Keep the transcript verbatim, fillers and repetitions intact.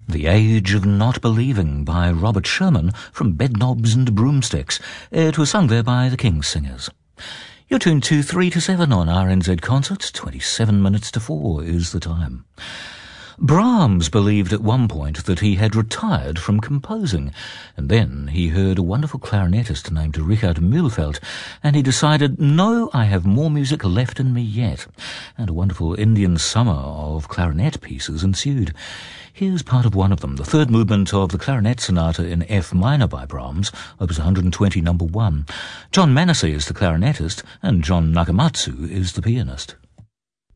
The Age of Not Believing by Robert Sherman from Bedknobs and Broomsticks. It was sung there by the King's Singers. You're tuned to three to seven on R N Z Concerts. twenty-seven minutes to four is the time. Brahms believed at one point that he had retired from composing, and then he heard a wonderful clarinetist named Richard Mühlfeld, and he decided, no, I have more music left in me yet. And a wonderful Indian summer of clarinet pieces ensued. Here's part of one of them, the third movement of the Clarinet Sonata in F minor by Brahms, opus one hundred twenty, number one. John Manasseh is the clarinetist, and John Nagamatsu is the pianist.